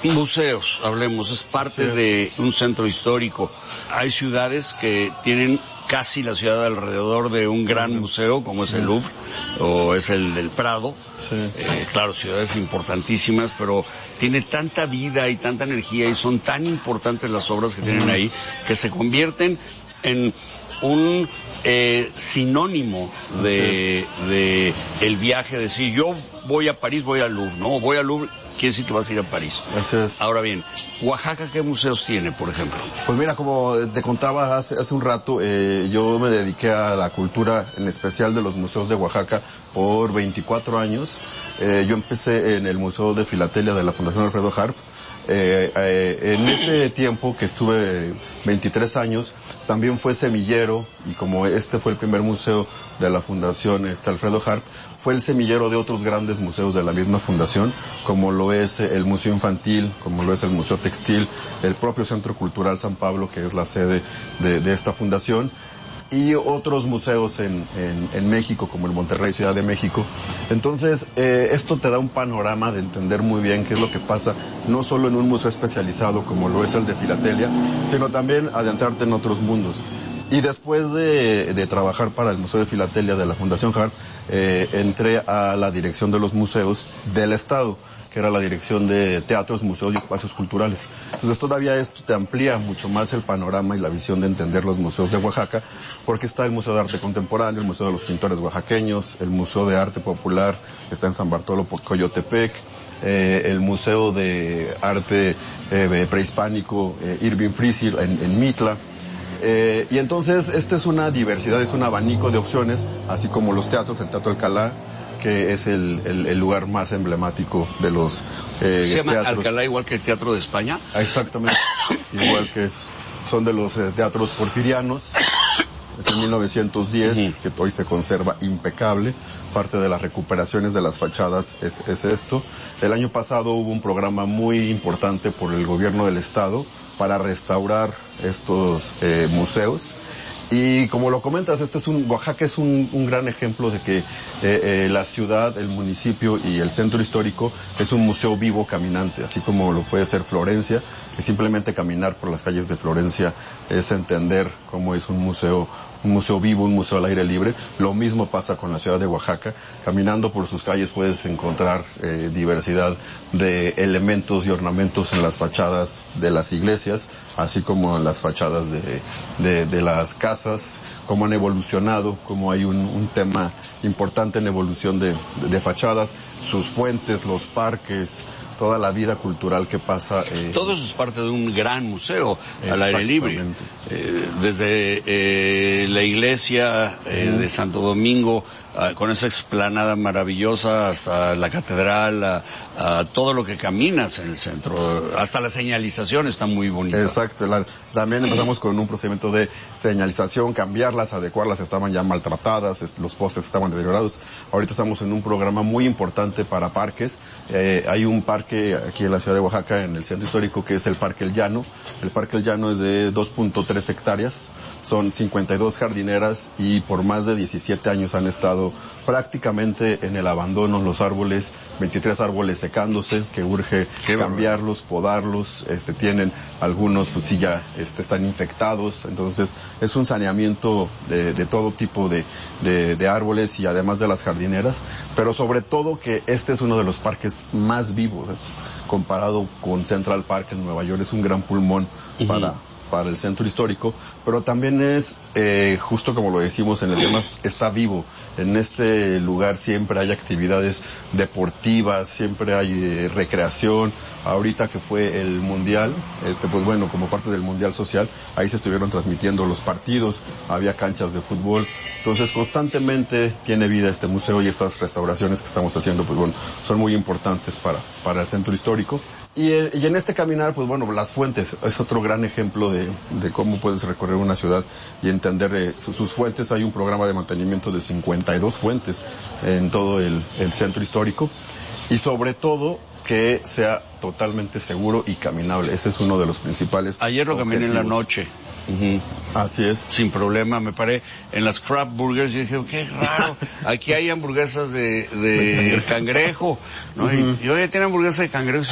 Museos, hablemos, es parte de un centro histórico. Hay ciudades que tienen casi la ciudad alrededor de un gran museo, como es el Louvre o es el del Prado. Claro, ciudades importantísimas, pero tiene tanta vida y tanta energía y son tan importantes las obras que tienen ahí que se convierten en un sinónimo de el viaje, decir yo voy a París, voy al Louvre, no, voy al Louvre, quiere decir que vas a ir a París. Así es. Ahora bien, Oaxaca, ¿qué museos tiene, por ejemplo? Pues mira, como te contaba hace un rato, yo me dediqué a la cultura, en especial de los museos de Oaxaca, por 24 años. Yo empecé en el Museo de Filatelia de la Fundación Alfredo Harp. En ese tiempo que estuve 23 años, también fue semillero, y como este fue el primer museo de la Fundación Alfredo Harp, fue el semillero de otros grandes museos de la misma fundación, como lo es el Museo Infantil, como lo es el Museo Textil, el propio Centro Cultural San Pablo, que es la sede de esta fundación, y otros museos en México, como el Monterrey, Ciudad de México. Entonces, esto te da un panorama de entender muy bien qué es lo que pasa, no solo en un museo especializado como lo es el de Filatelia, sino también adentrarte en otros mundos. Y después de trabajar para el Museo de Filatelia de la Fundación Harp, entré a la dirección de los museos del Estado, que era la dirección de teatros, museos y espacios culturales. Entonces todavía esto te amplía mucho más el panorama y la visión de entender los museos de Oaxaca, porque está el Museo de Arte Contemporáneo, el Museo de los Pintores Oaxaqueños, el Museo de Arte Popular, que está en San Bartolo, Coyotepec, el Museo de Arte Prehispánico Irving Frisil en Mitla. Y entonces esta es una diversidad, es un abanico de opciones, así como los teatros, el Teatro Alcalá, que es el lugar más emblemático de los ¿Se llama teatros. Alcalá igual que el Teatro de España? Exactamente, igual que son de los teatros porfirianos. Es en 1910, que hoy se conserva impecable. Parte de las recuperaciones de las fachadas es esto. El año pasado hubo un programa muy importante por el gobierno del estado para restaurar estos museos. Y como lo comentas, Oaxaca es un gran ejemplo de que la ciudad, el municipio y el centro histórico es un museo vivo caminante, así como lo puede ser Florencia, que simplemente caminar por las calles de Florencia es entender cómo es un museo vivo, un museo al aire libre. Lo mismo pasa con la ciudad de Oaxaca. Caminando por sus calles puedes encontrar diversidad de elementos y ornamentos en las fachadas de las iglesias, así como en las fachadas de las casas, cómo han evolucionado, cómo hay un tema importante en evolución de fachadas, sus fuentes, los parques, toda la vida cultural que pasa. Todo eso es parte de un gran museo al aire libre. Desde la iglesia de Santo Domingo, con esa explanada maravillosa, hasta la catedral, a todo lo que caminas en el centro, hasta la señalización está muy bonita. Exacto, también empezamos con un procedimiento de señalización, cambiarlas, adecuarlas, estaban ya maltratadas, los postes estaban deteriorados. Ahorita estamos en un programa muy importante para parques. Hay un parque aquí en la ciudad de Oaxaca, en el centro histórico, que es el Parque El Llano. El Parque El Llano es de 2.3 hectáreas, son 52 jardineras y por más de 17 años han estado prácticamente en el abandono los árboles, 23 árboles secándose, que urge cambiarlos, podarlos, tienen algunos pues sí ya están infectados, entonces es un saneamiento de todo tipo de árboles y además de las jardineras, pero sobre todo que este es uno de los parques más vivos, comparado con Central Park en Nueva York, es un gran pulmón para el centro histórico, pero también es, justo como lo decimos en el tema, está vivo. En este lugar siempre hay actividades deportivas, siempre hay recreación. Ahorita que fue el Mundial, pues bueno, como parte del Mundial Social, ahí se estuvieron transmitiendo los partidos, había canchas de fútbol. Entonces constantemente tiene vida este museo y estas restauraciones que estamos haciendo, pues bueno, son muy importantes para el centro histórico. Y en este caminar, pues bueno, las fuentes es otro gran ejemplo de cómo puedes recorrer una ciudad y entender sus fuentes. Hay un programa de mantenimiento de 52 fuentes en todo el centro histórico y sobre todo que sea totalmente seguro y caminable. Ese es uno de los principales. Ayer lo caminé en la noche. Así es. Sin problema, me paré en las Crab Burgers y dije, qué raro, aquí hay hamburguesas de cangrejo, ¿no? Y oye, tiene hamburguesas de cangrejo.